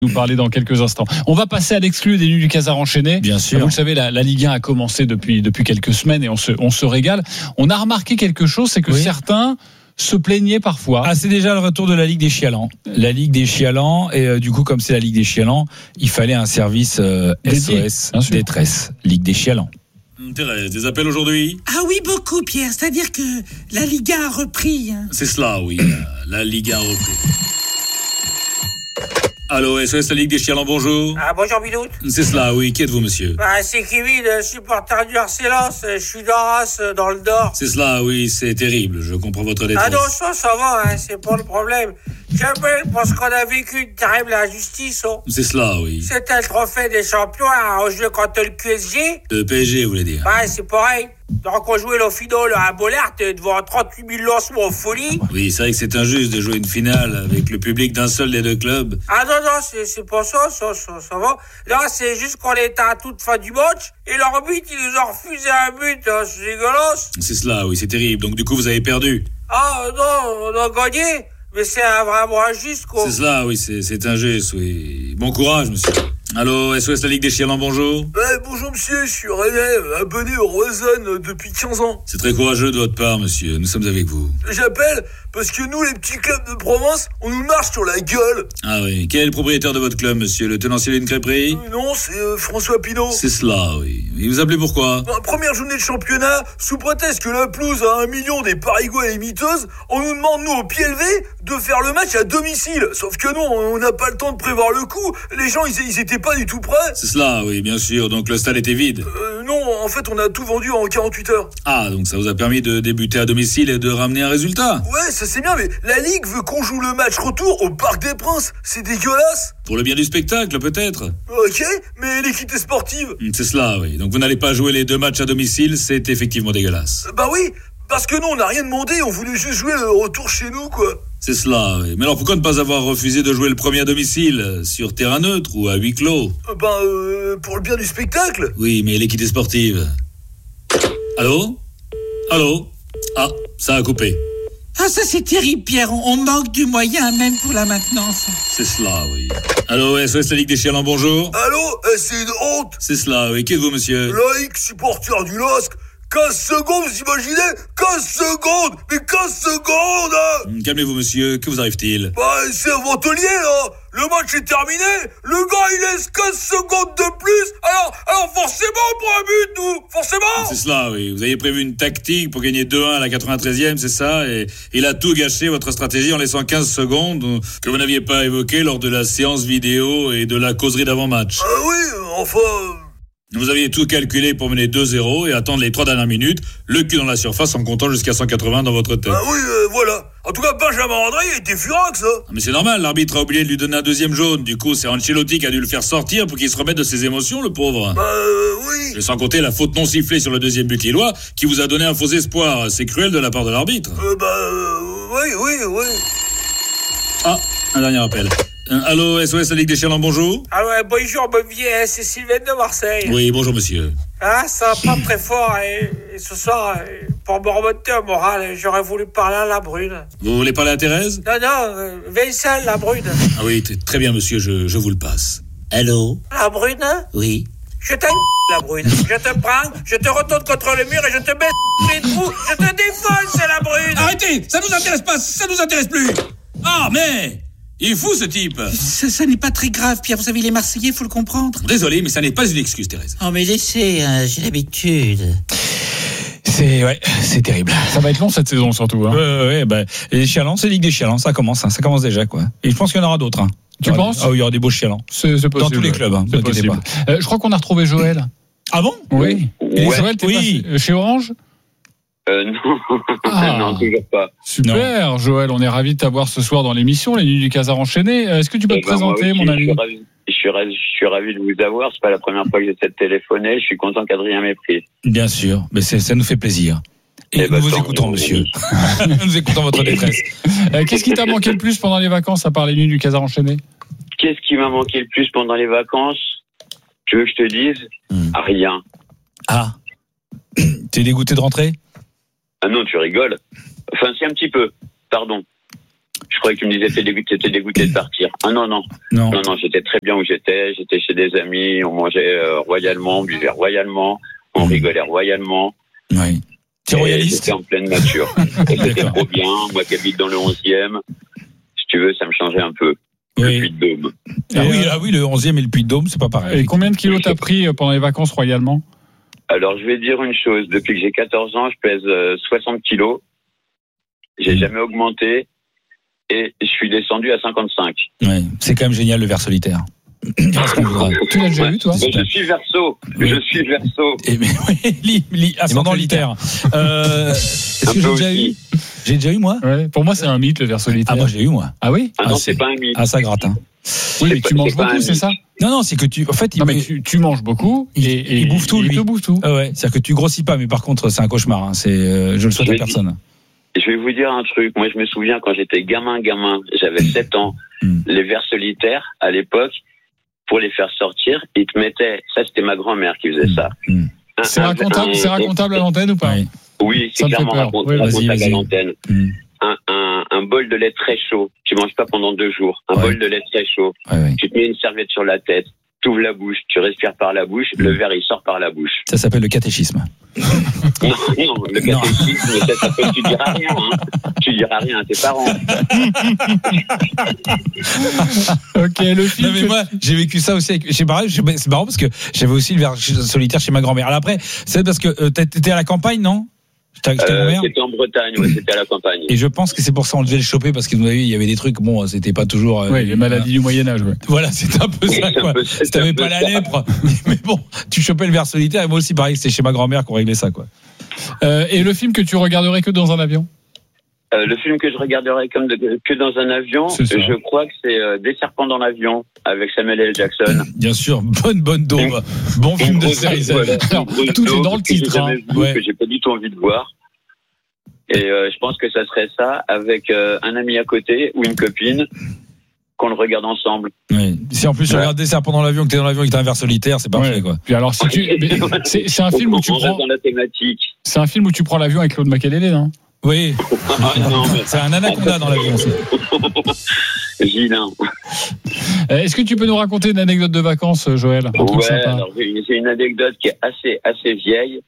nous parler dans quelques instants. On va passer à l'exclu des nuits du Casar enchaîné. Bien sûr. Vous le savez, la Ligue 1 a commencé depuis quelques semaines et on se régale. On a remarqué quelque chose, c'est que certains se plaignaient parfois. Ah, c'est déjà le retour de la Ligue des Chialans. La Ligue des Chialans, et du coup, comme c'est la Ligue des Chialans, il fallait un service SOS détresse. Ligue des Chialans. Thérèse, des appels aujourd'hui ? Ah oui, beaucoup, Pierre. C'est-à-dire que la Ligue 1 a repris. C'est cela, oui. La Ligue 1 a repris. Allô, SOS, la Ligue des Chialans, bonjour. Ah, bonjour, Bidoute. C'est cela, oui. Qui êtes-vous, monsieur ? C'est Kevin, supporter du Arcellence. Je suis d'Arras, dans le Nord. C'est cela, oui. C'est terrible. Je comprends votre détresse. Ah non, ça va, c'est pas le problème. J'appelle parce qu'on a vécu une terrible injustice. C'est cela, oui. C'était le trophée des champions, on jouait contre le QSG. Le PSG, vous voulez dire ? C'est pareil. Donc on jouait le finale à Bollard devant 38 000 lancements en folie. Oui, c'est vrai que c'est injuste de jouer une finale avec le public d'un seul des deux clubs. Ah non, c'est pas ça va. Là, c'est juste qu'on était à toute fin du match et l'arbitre, il nous a refusé un but, c'est dégueulasse. C'est cela, oui, c'est terrible. Donc du coup, vous avez perdu. Ah non, on a gagné, mais c'est vraiment injuste, quoi. C'est cela, oui, c'est injuste, oui. Bon courage, monsieur. Allô, SOS, la Ligue des Chialans, bonjour. Bonjour monsieur, je suis René, abonné au Rosen depuis 15 ans. C'est très courageux de votre part, monsieur. Nous sommes avec vous. J'appelle parce que nous, les petits clubs de province, on nous marche sur la gueule. Ah oui. Quel est le propriétaire de votre club, monsieur ? Le tenancier d'une crêperie ? Non, c'est François Pinault. C'est cela, oui. Et vous appelez pourquoi ? Première journée de championnat, sous prétexte que la pelouse a 1 million des Parigots et les miteuses, on nous demande, nous, au pied levé, de faire le match à domicile. Sauf que nous, on n'a pas le temps de prévoir le coup. Les gens, ils étaient pas du tout prêts. C'est cela, oui, bien sûr. Donc le stade était vide. Non, en fait, on a tout vendu en 48 heures. Ah, donc ça vous a permis de débuter à domicile et de ramener un résultat ? Ouais, ça c'est bien, mais la Ligue veut qu'on joue le match retour au Parc des Princes. C'est dégueulasse. Pour le bien du spectacle, peut-être. Ok, mais l'équité sportive. C'est cela, oui. Donc vous n'allez pas jouer les 2 matchs à domicile, c'est effectivement dégueulasse. Bah oui, parce que nous, on n'a rien demandé, on voulait juste jouer le retour chez nous, quoi. C'est cela, oui. Mais alors pourquoi ne pas avoir refusé de jouer le premier à domicile, sur terrain neutre ou à huis clos ? Pour le bien du spectacle. Oui, mais l'équité sportive. Allô ? Ah, ça a coupé. Ah, ça c'est terrible, Pierre. On manque du moyen, même pour la maintenance. C'est cela, oui. Allô, SOS, la Ligue des Chialans, bonjour. Allô, c'est une honte. C'est cela, oui. Qui êtes-vous, monsieur ? Laïc, supporter du LOSC. 15 secondes, vous imaginez ? 15 secondes. Mais 15 secondes, hein. Calmez-vous, monsieur. Que vous arrive-t-il ? C'est un ventelier, là. Le match est terminé. Le gars, il laisse 15 secondes de plus. Alors forcément, on prend un but, nous. Forcément. C'est cela, oui. Vous aviez prévu une tactique pour gagner 2-1 à la 93e, c'est ça ? Et il a tout gâché, votre stratégie, en laissant 15 secondes que vous n'aviez pas évoquées lors de la séance vidéo et de la causerie d'avant-match. Oui, enfin... Vous aviez tout calculé pour mener 2-0 et attendre les 3 dernières minutes, le cul dans la surface en comptant jusqu'à 180 dans votre tête. Oui, voilà. En tout cas, Benjamin André, il était furax, ça. Mais c'est normal, l'arbitre a oublié de lui donner un 2e jaune. Du coup, c'est Ancelotti qui a dû le faire sortir pour qu'il se remette de ses émotions, le pauvre. Oui. Et sans compter la faute non sifflée sur le 2e but lillois qui vous a donné un faux espoir. C'est cruel de la part de l'arbitre. Oui. Ah, un dernier appel. Allô, SOS, la Ligue des Chialans, bonjour. Ah ouais, bonjour, mon vieux, c'est Sylvain de Marseille. Oui, bonjour, monsieur. Ça va pas très fort, et ce soir, pour me remonter au moral, j'aurais voulu parler à la Brune. Vous voulez parler à Thérèse ? Non, Vincent, la Brune. Ah oui, très bien, monsieur, je vous le passe. Allô ? La Brune ? Oui. Je t'aime, la Brune. Je te prends, je te retourne contre le mur et je te baisse les trous. Je te défonce, la Brune. Arrêtez, ça nous intéresse pas, ça nous intéresse plus. Ah, mais... il est fou, ce type. Ça n'est pas très grave, Pierre. Vous savez, les Marseillais, faut le comprendre. Désolé, mais ça n'est pas une excuse, Thérèse. Oh, mais laissez, j'ai l'habitude. C'est terrible. Ça va être long cette saison, surtout. Hein. Les Chialans, c'est Ligue des Chialans, ça commence déjà, quoi. Et je pense qu'il y en aura d'autres. Hein. Tu penses ? Ah oui, il y aura des beaux Chialans. C'est possible. Dans tous les clubs, hein, c'est possible. Je crois qu'on a retrouvé Joël. Ah bon ? Oui. Et Joël, t'es pas chez Orange ? Non. Non, toujours pas. Super, Joël, on est ravis de t'avoir ce soir dans l'émission, les nuits du Casar enchaîné. Est-ce que tu peux te présenter, mon ami ? Je suis ravi de vous avoir. C'est pas la première fois que j'essaie de téléphoner. Je suis content qu'Adrien m'ait pris. Bien sûr, mais ça nous fait plaisir. Et nous vous écoutons, monsieur. Nous écoutons votre détresse. Qu'est-ce qui t'a manqué le plus pendant les vacances, à part les nuits du Casar enchaîné ? Qu'est-ce qui m'a manqué le plus pendant les vacances ? Tu veux que je te dise ? Rien. Ah. T'es dégoûté de rentrer ? Ah non, tu rigoles. Enfin, si, un petit peu. Pardon. Je croyais que tu me disais t'étais dégoûté de partir. Ah non, j'étais très bien où j'étais chez des amis, on mangeait royalement, on buvait royalement, on rigolait royalement. Oui. T'es royaliste ? J'étais en pleine nature. Et c'était trop bien, moi qui habite dans le 11e, si tu veux, ça me changeait un peu. Oui. Le Puy-de-Dôme. Oui, le 11e et le Puy-de-Dôme, c'est pas pareil. Et combien de kilos t'as pris pendant les vacances royalement ? Alors, je vais dire une chose. Depuis que j'ai 14 ans, je pèse 60 kilos. J'ai jamais augmenté. Et je suis descendu à 55. Ouais, c'est quand même génial, le ver solitaire. Tu l'as déjà vu, toi ? Je suis Verseau. Oui. Je suis Verseau. Et mais oui, ascendant litère. Est-ce que j'ai déjà eu, moi ? Ouais, pour moi, c'est un mythe, le ver solitaire. Ah, moi, j'ai eu, moi. Ah oui ? Ah non, c'est pas un mythe. Ah, ça gratte, hein. Oui, mais tu manges beaucoup, c'est ça ? Non, c'est que en fait, tu manges beaucoup et il bouffe tout, lui. Il te bouffe tout. Ah ouais, c'est-à-dire que tu grossis pas, mais par contre, c'est un cauchemar, hein. Je le souhaite à personne. Je vais vous dire un truc. Moi, je me souviens quand j'étais gamin, j'avais 7 ans, les vers solitaires, à l'époque, pour les faire sortir, ils te mettaient, ça c'était ma grand-mère qui faisait ça. C'est racontable à l'antenne ou pas ? Oui, c'est clairement racontable à l'antenne. Un bol de lait très chaud, tu manges pas pendant 2 jours, bol de lait très chaud, tu te mets une serviette sur la tête, tu ouvres la bouche, tu respires par la bouche, le verre il sort par la bouche. Ça s'appelle le catéchisme. Non, le catéchisme, ça peut, tu diras rien, Tu diras rien à tes parents. Ok, le film. Non, mais moi, j'ai vécu ça aussi c'est marrant parce que j'avais aussi le ver solitaire chez ma grand-mère. Alors après, c'est parce que t'étais à la campagne, non? C'était en Bretagne, c'était à la campagne. Et je pense que c'est pour ça qu'on devait le choper parce qu'il y avait des trucs, bon, c'était pas toujours. Les maladies du Moyen-Âge, Voilà, c'était un peu ça, quoi. Si t'avais pas la lèpre, mais bon, tu chopais le ver solitaire, et moi aussi, pareil, c'était chez ma grand-mère qu'on réglait ça, quoi. Et le film que tu regarderais que dans un avion? Le film que je regarderais que dans un avion, je crois que c'est Des serpents dans l'avion avec Samuel L. Jackson. Bien sûr, bonne daube. Bon film de série. Voilà. Tout est dans le titre. Que j'ai pas du tout envie de voir. Et je pense que ça serait ça avec un ami à côté ou une copine qu'on le regarde ensemble. Oui. Si en plus tu regardes Des serpents dans l'avion, que t'es dans l'avion et que t'as un ver solitaire, c'est parfait, quoi. Puis alors, c'est un film où tu prends dans la thématique. C'est un film où tu prends l'avion avec Claude Makélélé, non? Oui. C'est un anaconda dans l'avion aussi. Vilain. Est-ce que tu peux nous raconter une anecdote de vacances, Joël? Alors, c'est une anecdote qui est assez vieille.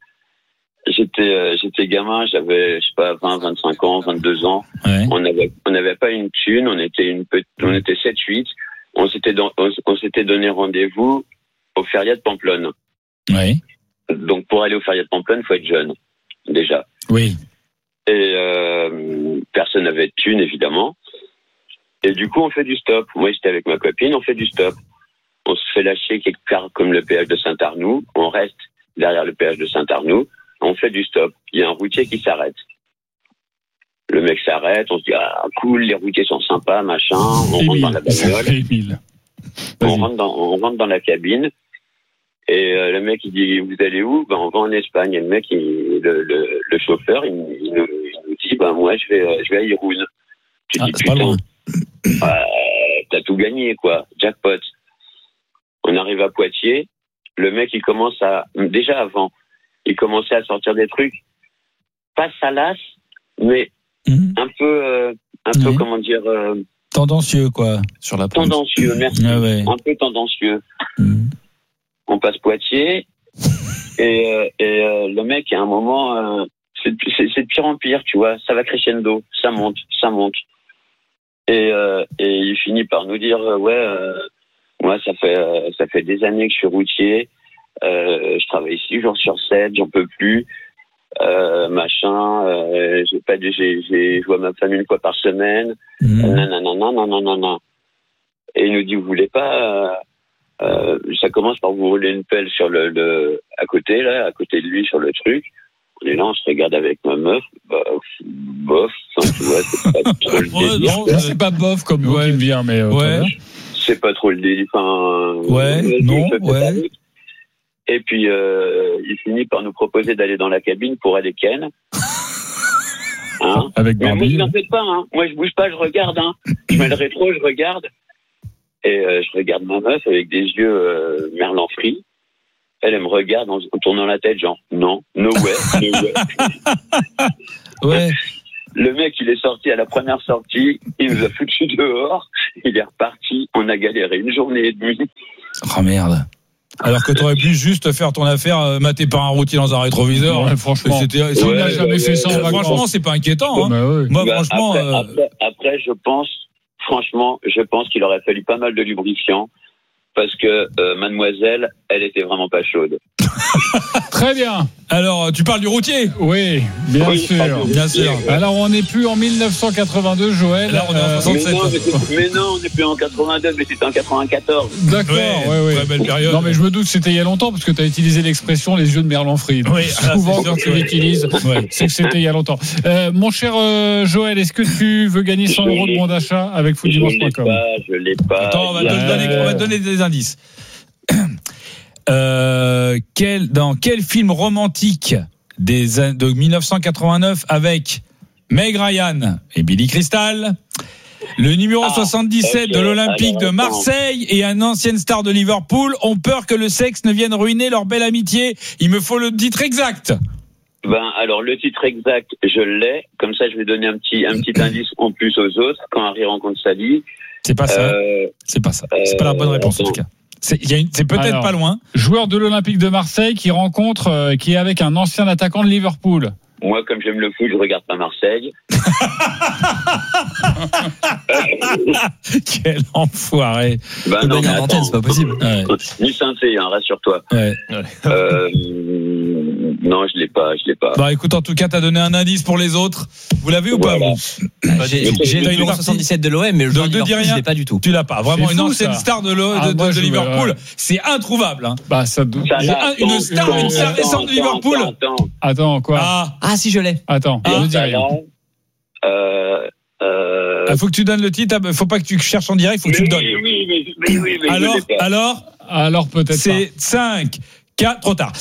J'étais gamin, j'avais, je sais pas, 20, 25 ans, 22 ans. Ouais. On n'avait pas une thune, on était 7-8. On s'était donné rendez-vous au Feria de Pamplonne. Oui. Donc, pour aller au Feria de Pamplonne, faut être jeune. Déjà. Oui. Et, personne n'avait de thune, évidemment. Et du coup, on fait du stop. Moi, j'étais avec ma copine, on fait du stop. On se fait lâcher quelque part comme le péage de Saint-Arnoux. On reste derrière le péage de Saint-Arnoux. On fait du stop. Il y a un routier qui s'arrête. Le mec s'arrête. On se dit, ah, cool, les routiers sont sympas, machin. On rentre dans la bagnole. On rentre dans la cabine. Et le mec, il dit, vous allez où? On va en Espagne. Et le mec, le chauffeur, il nous dit, moi, je vais à Irun. Tu dis, c'est pas loin. T'as tout gagné, quoi. Jackpot. On arrive à Poitiers. Le mec, il commence déjà avant, il commençait à sortir des trucs, pas salaces, mais un peu, comment dire, tendancieux, quoi, sur la pente. Tendancieux, merci. Ah ouais. Un peu tendancieux. On passe Poitiers, et le mec, à un moment, c'est de pire en pire, tu vois, ça va crescendo, ça monte. Et il finit par nous dire, moi, ça fait des années que je suis routier, je travaille 6 jours sur 7, j'en peux plus, je vois ma femme 1 fois par semaine, nanana. Et il nous dit, vous voulez pas, ça commence par vous rouler une pelle sur à côté de lui, sur le truc. On est là, on se regarde avec ma meuf, bof, tu vois, c'est pas trop le délire. Non, c'est pas bof comme mot qui me vient, mais c'est pas trop le délire, Et puis, il finit par nous proposer d'aller dans la cabine pour aller ken. Avec mais moi, je n'en fais pas, Moi, je bouge pas, je regarde, Je mets le rétro, je regarde. Et je regarde ma meuf avec des yeux merlan frits. Elle me regarde en tournant la tête, genre, non, no way. Ouais. Le mec, il est sorti à la première sortie, il nous a foutu dehors, il est reparti, on a galéré une journée et demie. Oh merde. Alors que t'aurais pu juste faire ton affaire, mater par un routier dans un rétroviseur. Ouais, franchement. On n'a jamais fait ça. Franchement, c'est pas inquiétant. Hein. Bah, ouais. Moi, franchement. Après, je pense qu'il aurait fallu pas mal de lubrifiant. Parce que mademoiselle, elle était vraiment pas chaude. Très bien. Alors, tu parles du routier ? Oui, bien sûr. Bien sûr. Alors, on n'est plus en 1982, Joël. Là, on est en 67. Mais non, on n'est plus en 82, mais c'était en 94. D'accord, ouais. Ouais, belle période. Non, mais je me doute que c'était il y a longtemps, parce que tu as utilisé l'expression les yeux de Merlan Fried. Oui, souvent, quand tu l'utilises, c'est que c'était il y a longtemps. Mon cher Joël, est-ce que tu veux gagner 100 € de bon d'achat avec footdimanche.com ? Je l'ai pas. Attends, on va te donner des indices. Dans quel film romantique de 1989 avec Meg Ryan et Billy Crystal, le numéro 77 de l'Olympique de Marseille et un ancienne star de Liverpool ont peur que le sexe ne vienne ruiner leur belle amitié? Il me faut le titre exact. Alors le titre exact, je l'ai. Comme ça, je vais donner un petit indice en plus aux autres quand Harry rencontre Sally. C'est pas ça. C'est pas ça. C'est pas la bonne réponse en tout cas. C'est peut-être pas loin. Joueur de l'Olympique de Marseille qui est avec un ancien attaquant de Liverpool. Moi, comme j'aime le foot, je regarde pas Marseille. Quel enfoiré. Non, mais attends, c'est pas possible. Ouais. Ni synthé, rassure-toi. Ouais. Non, je l'ai pas. Écoute, en tout cas, t'as donné un indice pour les autres. Vous l'avez ou pas, vous? J'ai le numéro 77 de l'OM, mais le joueur de Liverpool, je l'ai pas du tout. Tu l'as pas. Vraiment, une ancienne star de Liverpool. C'est introuvable, hein. Une star récente de Liverpool. Attends, quoi? Ah, si je l'ai. Attends, ne dis rien. Faut que tu donnes le titre. Faut pas que tu cherches en direct. Faut que tu le donnes. Oui. Alors peut-être. C'est 5, 4, trop tard.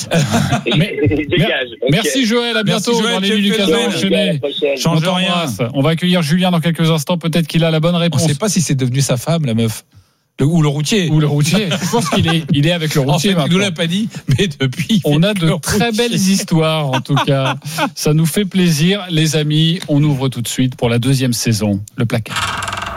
Merci Joël, à bientôt dans les nuits du Casa enchaîné. Change rien. On va accueillir Julien dans quelques instants. Peut-être qu'il a la bonne réponse. On sait pas si c'est devenu sa femme, la meuf. Ou le routier. Je pense qu'il est avec le routier. En fait, il nous l'a pas dit, mais depuis. On a de très belles histoires, en tout cas. Ça nous fait plaisir, les amis. On ouvre tout de suite pour la deuxième saison, le placard.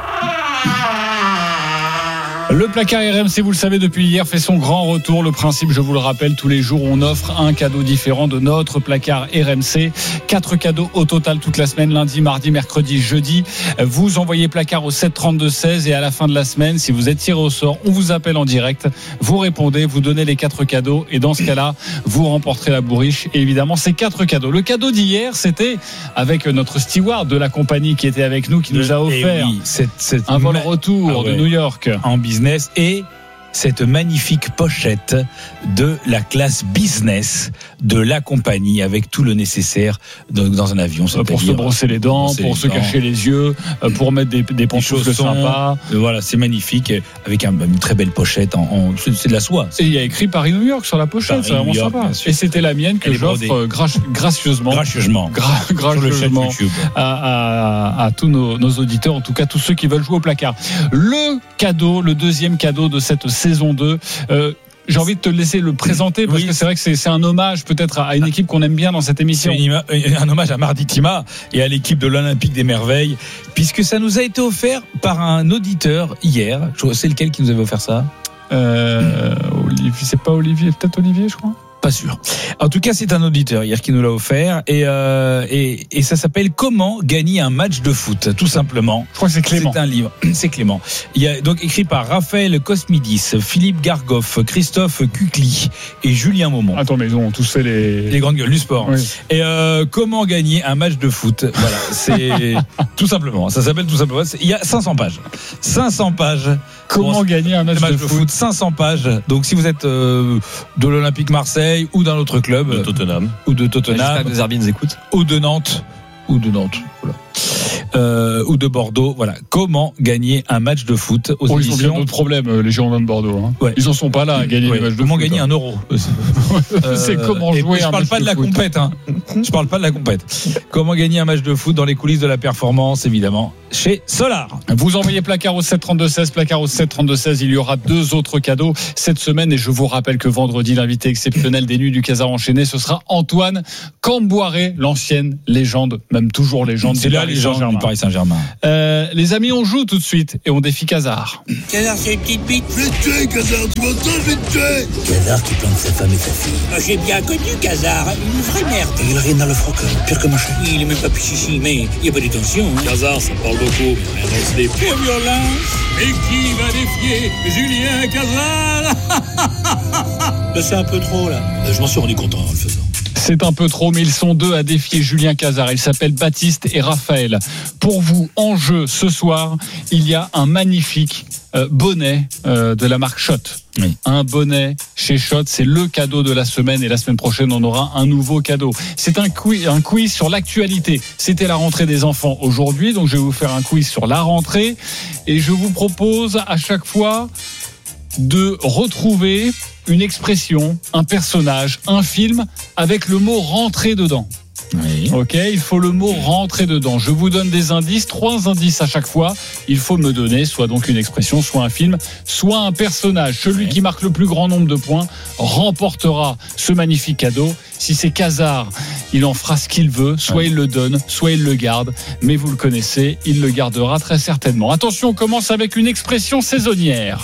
Le placard RMC, vous le savez depuis hier, fait son grand retour. Le principe, je vous le rappelle, tous les jours, on offre un cadeau différent de notre placard RMC. 4 cadeaux au total toute la semaine, lundi, mardi, mercredi, jeudi. Vous envoyez placard au 732-16 et à la fin de la semaine, si vous êtes tiré au sort, on vous appelle en direct. Vous répondez, vous donnez les 4 cadeaux et dans ce cas-là, vous remporterez la bourriche. Et évidemment, ces 4 cadeaux. Le cadeau d'hier, c'était avec notre steward de la compagnie qui était avec nous, qui nous a offert un vol retour de New York en business et cette magnifique pochette de la classe business de la compagnie avec tout le nécessaire dans un avion. Pour se brosser les dents, pour se cacher les yeux, pour mettre des pantoufles sympas. Voilà, c'est magnifique avec une très belle pochette. C'est de la soie. Et il y a écrit Paris-New York sur la pochette, c'est vraiment sympa. Et c'était la mienne que j'offre gracieusement à tous nos auditeurs, en tout cas tous ceux qui veulent jouer au placard. Le deuxième cadeau de cette saison 2, j'ai envie de te laisser le présenter parce que c'est vrai que c'est un hommage peut-être à une équipe qu'on aime bien dans cette émission. C'est un hommage à Mardi Tima et à l'équipe de l'Olympique des Merveilles, puisque ça nous a été offert par un auditeur hier. C'est lequel qui nous avait offert ça? C'est pas Olivier, peut-être Olivier, je crois. Pas sûr. En tout cas, c'est un auditeur hier qui nous l'a offert et ça s'appelle Comment gagner un match de foot, tout simplement. Je crois que c'est Clément. C'est un livre. C'est Clément. Il y a donc écrit par Raphaël Cosmidis, Philippe Gargoff, Christophe Cucli et Julien Maumont. Attends, mais ils ont tous fait les grandes gueules du sport. Oui. Et comment gagner un match de foot. Voilà, c'est tout simplement. Ça s'appelle tout simplement. Il y a 500 pages. 500 pages. Comment gagner un match de foot. 500 pages. Donc si vous êtes de l'Olympique Marseille ou d'un autre club de Tottenham ou de Tottenham, j'espère que Zerbin nous écoute, ou de Nantes. Voilà. ou de Bordeaux. Voilà. Comment gagner un match de foot aux Ils ont éditions bien d'autres problèmes, les Girondins de Bordeaux. Hein. Ouais. Ils en sont pas là à gagner des matchs de comment foot. Gagner un euro. C'est comment jouer je un parle match pas de la foot. compète. Hein. Je parle pas de la compète. Comment gagner un match de foot dans les coulisses de la performance, évidemment, chez Solar. Vous envoyez placard au 732-16, placard au 732-16. Il y aura 2 autres cadeaux cette semaine. Et je vous rappelle que vendredi, l'invité exceptionnel des Nuits du Casar enchaîné, ce sera Antoine Camboiré, l'ancienne légende, même toujours légende. C'est la légende du Paris Saint-Germain. Les amis, on joue tout de suite et on défie Casar. Casar, c'est une petite bite. Je vais te tuer, Casar, tu m'entends, je vais te tuer. Casar qui plante sa femme et sa fille. J'ai bien connu Casar, une vraie merde. Et il a rien dans le froc, pire que machin. Il est même pas pichichi, mais il n'y a pas de tension. Hein. Casar, ça parle beaucoup, mais rien dans ce dé. Pour violence. Et qui va défier Julien Casar? Là, c'est un peu trop, là. Je m'en suis rendu compte en le faisant. C'est un peu trop, mais ils sont 2 à défier Julien Casar. Ils s'appellent Baptiste et Raphaël. Pour vous, en jeu ce soir, il y a un magnifique bonnet de la marque Schott. Oui. Un bonnet chez Schott, c'est le cadeau de la semaine, et la semaine prochaine on aura un nouveau cadeau. C'est un quiz sur l'actualité. C'était la rentrée des enfants aujourd'hui, donc je vais vous faire un quiz sur la rentrée, et je vous propose à chaque fois de retrouver une expression, un personnage, un film avec le mot rentrer dedans. Oui. Ok, il faut le mot rentrer dedans. Je vous donne des indices, 3 indices à chaque fois. Il faut me donner soit donc une expression, soit un film, soit un personnage. Celui qui marque le plus grand nombre de points remportera ce magnifique cadeau. Si c'est Casar, il en fera ce qu'il veut. Soit il le donne, soit il le garde. Mais vous le connaissez, il le gardera très certainement. Attention, on commence avec une expression saisonnière.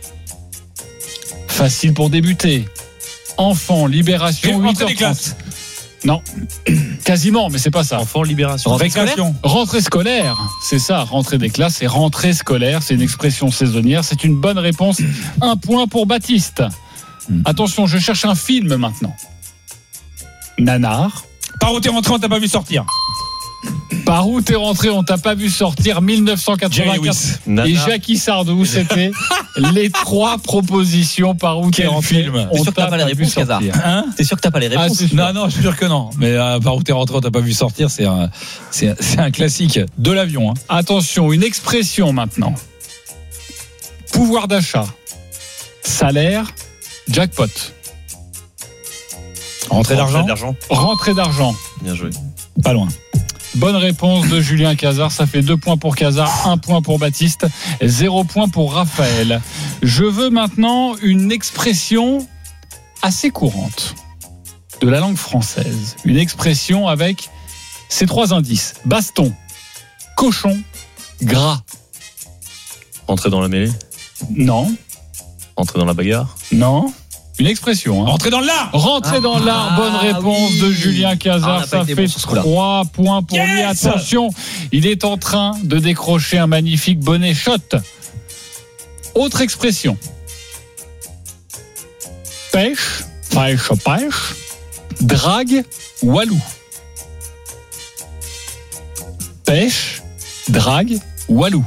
Facile pour débuter. Enfant, libération, 8h30. Non, quasiment, mais c'est pas ça. Enfant, libération. Récréation. Rentrée scolaire, c'est ça, rentrée des classes, c'est rentrée scolaire, c'est une expression saisonnière, c'est une bonne réponse. 1 point pour Baptiste. Attention, je cherche un film maintenant. Nanar. Par où t'es rentré, on t'a pas vu sortir. Par où t'es rentré, on t'a pas vu sortir, 1984. Et Jackie Sardou, c'était les 3 propositions par où t'es rentré. Film. T'es sûr que t'as pas les réponses, Casar? Hein? T'es sûr que t'as pas les réponses? Non, je suis sûr que non. Mais par où t'es rentré, on t'a pas vu sortir, c'est un classique de l'avion. Hein. Attention, une expression maintenant. Pouvoir d'achat, salaire, jackpot. Rentrée d'argent. Rentrée d'argent. Bien joué. Pas loin. Bonne réponse de Julien Casar, ça fait 2 points pour Casar, 1 point pour Baptiste, 0 point pour Raphaël. Je veux maintenant une expression assez courante de la langue française. Une expression avec ces 3 indices. Baston, cochon, gras. Rentrer dans la mêlée? Non, Rentrer dans la bagarre? non. Une expression. Hein. Rentrer dans l'art. Rentrer dans l'art, bonne réponse de Julien Casar. Ça fait 3 points pour lui. Attention, il est en train de décrocher un magnifique bonnet Schott. Autre expression. Pêche, pêche, pêche. Drague, walou. Pêche, drague, walou.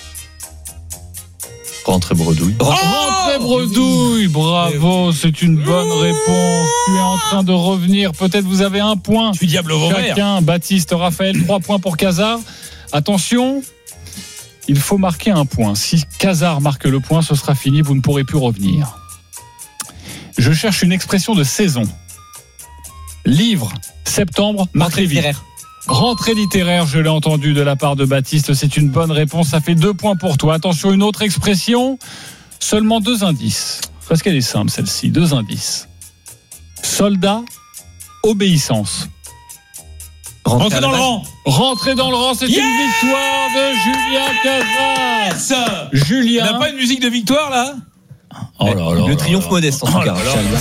Rentrer bredouille. Rentrée bredouille, bravo, c'est une bonne réponse. Tu es en train de revenir, peut-être vous avez 1 point. Tu diable au Vauvert. Chacun, Baptiste, Raphaël, 3 points pour Casar. Attention, il faut marquer 1 point. Si Casar marque le point, ce sera fini, vous ne pourrez plus revenir. Je cherche une expression de saison. Livre, septembre, marque les villes. Rentrée littéraire, je l'ai entendu de la part de Baptiste, c'est une bonne réponse, ça fait 2 points pour toi. Attention, une autre expression, seulement 2 indices. Parce qu'elle est simple celle-ci, 2 indices. Soldat, obéissance. Rentrer dans le rang. Rentrer dans le rang, c'est une victoire de Julien Casar. Julien. On n'a pas une musique de victoire là? Oh là là. Le triomphe modeste en tout cas.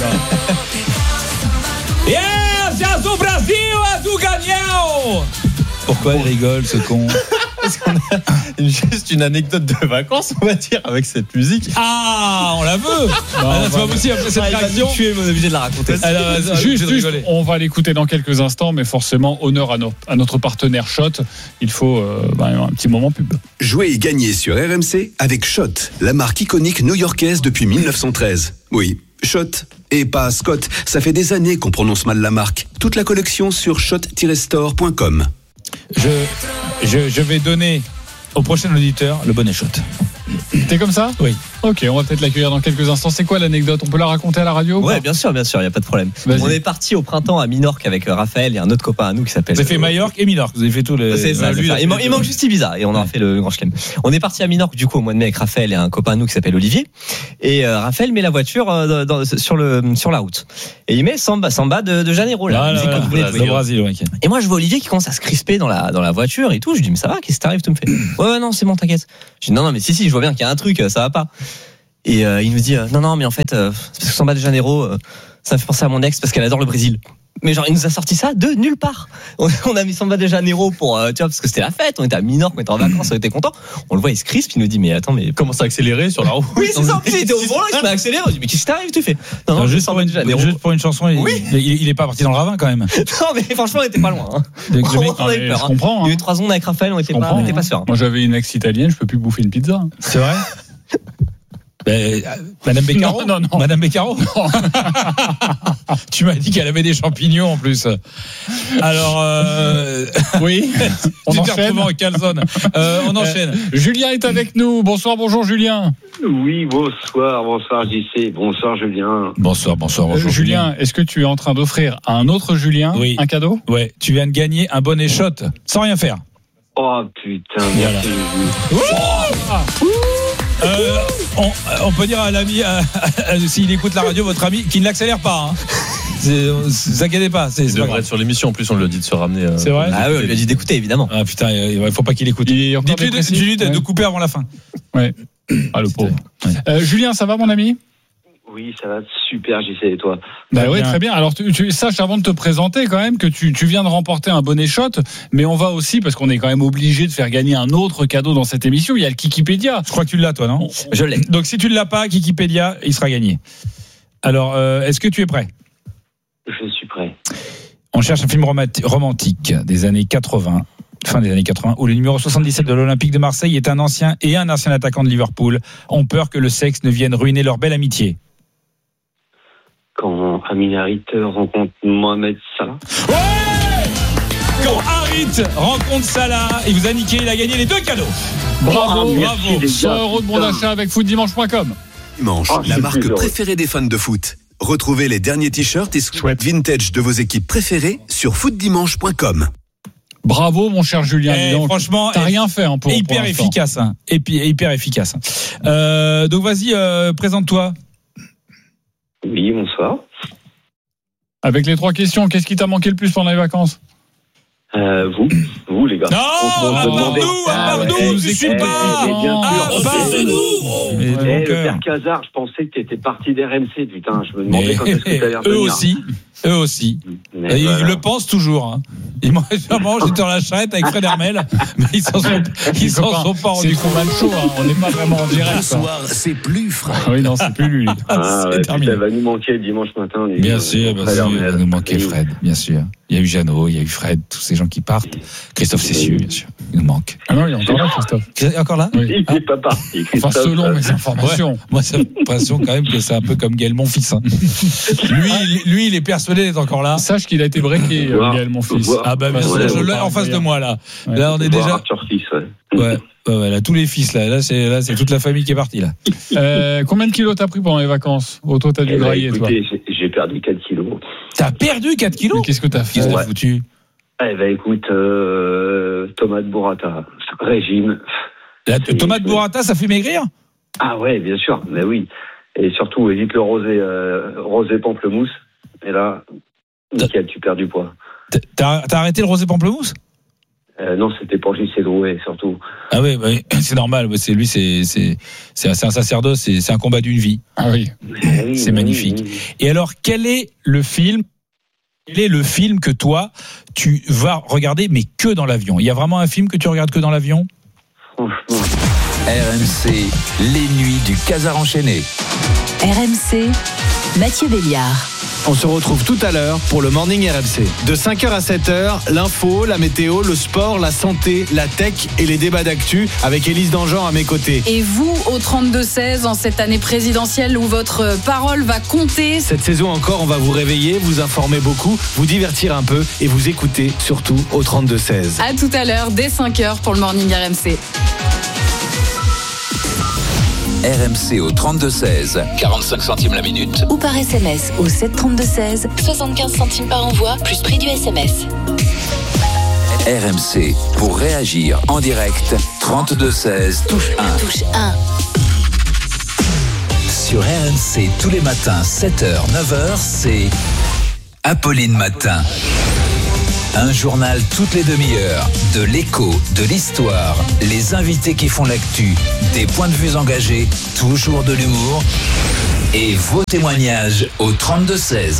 Yes, Brasil a tout gagné. Pourquoi il rigole ce con? Parce qu'on a juste une anecdote de vacances, on va dire, avec cette musique. Ah, on la veut. C'est pas possible après cette réaction. Tu es obligé de la raconter. Juste, on va l'écouter dans quelques instants, mais forcément, honneur à notre partenaire Schott. Il faut un petit moment pub. Jouer et gagner sur RMC avec Schott, la marque iconique new-yorkaise depuis 1913. Oui, Schott et pas Scott. Ça fait des années qu'on prononce mal la marque. Toute la collection sur schott-store.com. Je vais donner au prochain auditeur le bonnet shot. T'es comme ça ? Oui. Ok, on va peut-être l'accueillir dans quelques instants. C'est quoi l'anecdote ? On peut la raconter à la radio ? Ouais, bien sûr, il n'y a pas de problème. Vas-y. On est parti au printemps à Minorque avec Raphaël et un autre copain à nous qui s'appelle. Vous avez fait Majorque et Minorque. Vous avez fait tout le. C'est ça, lui, c'est ça. Il manque juste Ibiza et on a fait le Grand Chelem. On est parti à Minorque du coup au mois de mai avec Raphaël et un copain à nous qui s'appelle Olivier. Et Raphaël met la voiture sur la route. Et il met Samba de Janeiro là. Voilà, Musique qu'on voulait de au Brésil, ouais. Et moi je vois Olivier qui commence à se crisper dans la voiture et tout. Je lui dis mais ça va, qu'est-ce qui t'arrive? Tu me fais ouais non c'est bon t'inquiète. Je dis non mais si je vois bien qu'il y a un truc, ça va pas. Et il nous dit non mais en fait c'est parce que Samba de Janeiro ça me fait penser à mon ex parce qu'elle adore le Brésil. Mais genre il nous a sorti ça de nulle part. On a mis Samba de Janeiro pour tu vois parce que c'était la fête, on était à Minorque, on était en vacances, on était content. On le voit il se crispe, il nous dit mais attends mais comment ça accélérer sur la route? Oui c'est ça, il était au volant, il se met à accélérer. On dit mais qu'est-ce qui t'arrive tu fais? Non juste pour une chanson, il est pas parti dans le ravin quand même. Non mais franchement on était pas loin. On avait peur. Je comprends. Il y a eu 3 secondes avec Raphaël, on était pas sûr. Moi j'avais une ex italienne, je peux plus bouffer une pizza. C'est vrai? Madame Beccaro? Non. Madame Beccaro? Tu m'as dit qu'elle avait des champignons en plus. Alors, oui. On enchaîne. En calzone. On enchaîne. Julien est avec nous. Bonjour Julien. Oui, bonsoir JC, bonsoir Julien. Bonsoir. Julien, est-ce que tu es en train d'offrir à un autre Julien un cadeau? Ouais, tu viens de gagner un bonnet shot sans rien faire. Oh putain, merci. On peut dire à l'ami, s'il écoute la radio, votre ami, qu'il ne l'accélère pas. Ne vous inquiétez pas. Il devrait être sur l'émission. En plus, on lui a dit de se ramener. C'est vrai. Ah oui, on lui a dit d'écouter, évidemment. Ah putain, il faut pas qu'il écoute. Dites-lui de couper avant la fin. Ouais. Ah le pauvre. Julien, ça va mon ami? Oui, ça va super, JC, et toi? Bah oui, très bien. Alors, tu saches avant de te présenter quand même que tu viens de remporter un bonnet shot, mais on va aussi, parce qu'on est quand même obligé de faire gagner un autre cadeau dans cette émission, il y a le Kikipédia. Je crois que tu l'as, toi, non? Je l'ai. Donc, si tu ne l'as pas, Kikipédia, il sera gagné. Alors, est-ce que tu es prêt? Je suis prêt. On cherche un film romantique des années 80. Fin des années 80, où le numéro 77 de l'Olympique de Marseille est un ancien attaquant de Liverpool ont peur que le sexe ne vienne ruiner leur belle amitié. Quand Amin Harit rencontre Mohamed Salah. Ouais! Quand Harit rencontre Salah, il vous a niqué, il a gagné les 2 cadeaux. Bravo. 100 € 100 de bon d'achat avec footdimanche.com. Dimanche, la marque préférée des fans de foot. Retrouvez les derniers t-shirts et sweats vintage de vos équipes préférées sur footdimanche.com. Bravo mon cher Julien. Franchement, t'as rien fait pour hyper efficace. Et puis hyper efficace. Donc vas-y, présente-toi. Oui, bonsoir. Avec les 3 questions, qu'est-ce qui t'a manqué le plus pendant les vacances? Vous les gars. Non, Pardon, je suis pas. Le père Cazard, je pensais que t'étais parti d'RMC, putain. Je me demandais quand est-ce que t'allais revenir. Eux aussi. Ils le pensent toujours. Hein. J'étais dans la charrette avec Fred Hermel, mais ils s'en sont pas rendus compte. C'est combat de chaud, hein. On n'est pas vraiment en direct. Ce soir, c'est plus Fred. Oui, non, c'est plus lui. C'est terminé. Ça va nous manquer dimanche matin. Bien sûr, il va nous manquer Fred, bien sûr. Il y a eu Jeannot, il y a eu Fred, tous ces gens qui partent. Christophe Cessieux, bien sûr. Il nous manque. Ah non, il est encore là, Christophe. Encore là? Oui. Il n'est pas parti. Enfin, selon mes informations. Ouais. Moi, j'ai l'impression quand même que c'est un peu comme Gaël Monfils. Hein. Lui, il est persuadé d'être encore là. Sache qu'il a été breaké, Gaël Monfils. Ah bah bien sûr, je l'ai en face de moi là. Ouais. Là, on est déjà. Arthur Fils, Ouais, là, tous les fils là. Là, c'est toute la famille qui est partie là. Combien de kilos t'as pris pendant les vacances? Toi, t'as dû grailler, toi. J'ai perdu 4 kilos. T'as perdu 4 kilos? Mais qu'est-ce que t'as fait? Qu'est-ce que t'as foutu? Écoute, tomate burrata, régime. La tomate burrata, ça fait maigrir? Ah ouais, bien sûr, mais oui. Et surtout, évite le rosé pamplemousse. Et là, nickel, tu perds du poids. T'as arrêté le rosé pamplemousse? Non, c'était pour JC Drouet, surtout. Ah oui, c'est normal. C'est un sacerdoce, c'est un combat d'une vie. Ah oui. C'est magnifique. Oui. Et alors, quel est le film que toi, tu vas regarder, mais que dans l'avion? Il y a vraiment un film que tu regardes que dans l'avion? Franchement. RMC, les nuits du Casar enchaîné. RMC, Mathieu Béliard. On se retrouve tout à l'heure pour le Morning RMC. De 5h à 7h, l'info, la météo, le sport, la santé, la tech et les débats d'actu avec Élise Dangean à mes côtés. Et vous, au 32-16, en cette année présidentielle où votre parole va compter. Cette saison encore, on va vous réveiller, vous informer beaucoup, vous divertir un peu et vous écouter surtout au 32-16. À tout à l'heure, dès 5h pour le Morning RMC. RMC au 32-16, 45 centimes la minute. Ou par SMS au 732-16, 75 centimes par envoi, plus prix du SMS. RMC, pour réagir en direct, 32-16, touche 1. Touche 1. Sur RMC, tous les matins, 7h, 9h, c'est Apolline Matin. Un journal toutes les demi-heures, de l'écho, de l'histoire, les invités qui font l'actu, des points de vue engagés, toujours de l'humour et vos témoignages au 32-16.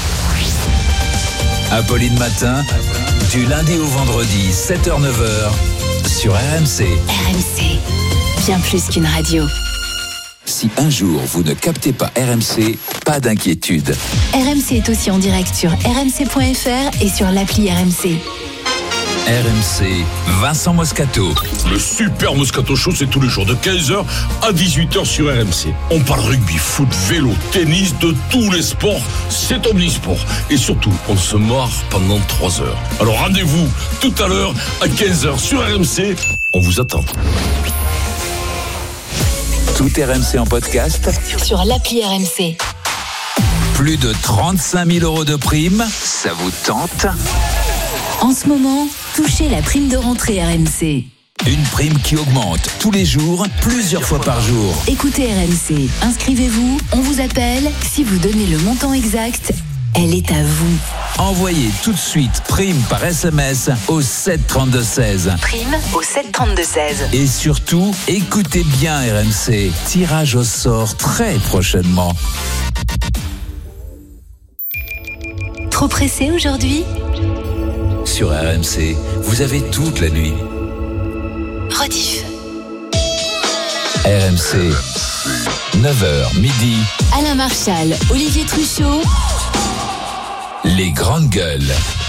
Apolline Matin, du lundi au vendredi, 7h-9h, sur RMC. RMC, bien plus qu'une radio. Si un jour vous ne captez pas RMC, pas d'inquiétude. RMC est aussi en direct sur rmc.fr et sur l'appli RMC. RMC, Vincent Moscato. Le super Moscato Show, c'est tous les jours de 15h à 18h sur RMC. On parle rugby, foot, vélo, tennis, de tous les sports. C'est omnisport. Et surtout, on se marre pendant 3 heures. Alors rendez-vous tout à l'heure à 15h sur RMC. On vous attend. Tout RMC en podcast sur l'appli RMC. Plus de 35 000 euros de prime, ça vous tente? En ce moment, touchez la prime de rentrée RMC. Une prime qui augmente tous les jours, plusieurs fois par jour. Écoutez RMC, inscrivez-vous, on vous appelle. Si vous donnez le montant exact, elle est à vous. Envoyez tout de suite prime par SMS au 732-16. Prime au 732-16. Et surtout, écoutez bien RMC. Tirage au sort très prochainement. Trop pressé aujourd'hui ? Sur RMC, vous avez toute la nuit. Rediff. RMC, 9h, midi. Alain Marchal, Olivier Truchot. Les grandes gueules.